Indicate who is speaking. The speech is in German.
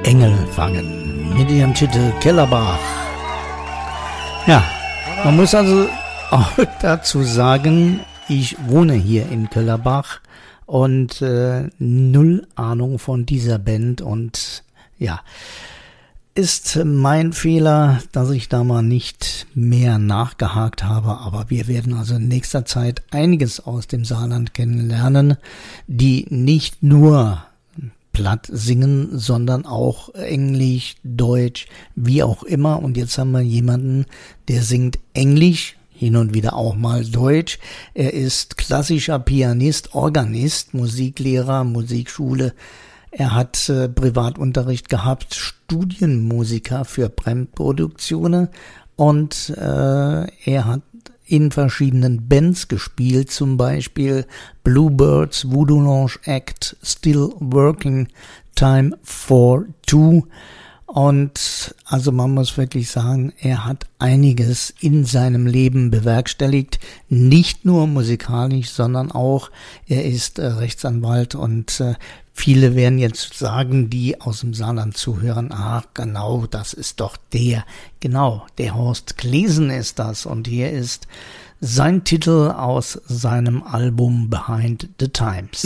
Speaker 1: Engel fangen mit ihrem Titel Kellerbach. Ja, man muss also auch dazu sagen, ich wohne hier in Kellerbach und null Ahnung von dieser Band und ja, ist mein Fehler, dass ich da mal nicht mehr nachgehakt habe, aber wir werden also in nächster Zeit einiges aus dem Saarland kennenlernen, die nicht nur platt singen, sondern auch Englisch, Deutsch, wie auch immer. Und jetzt haben wir jemanden, der singt Englisch, hin und wieder auch mal Deutsch. Er ist klassischer Pianist, Organist, Musiklehrer, Musikschule. Er hat Privatunterricht gehabt, Studienmusiker für Fremdproduktionen und er hat in verschiedenen Bands gespielt, zum Beispiel Bluebirds, Voodoo Lounge Act, Still Working, Time for Two. Und also man muss wirklich sagen, er hat einiges in seinem Leben bewerkstelligt, nicht nur musikalisch, sondern auch, er ist Rechtsanwalt und viele werden jetzt sagen, die aus dem Saarland zuhören, genau, das ist doch der Horst Klesen ist das und hier ist sein Titel aus seinem Album Behind the Times.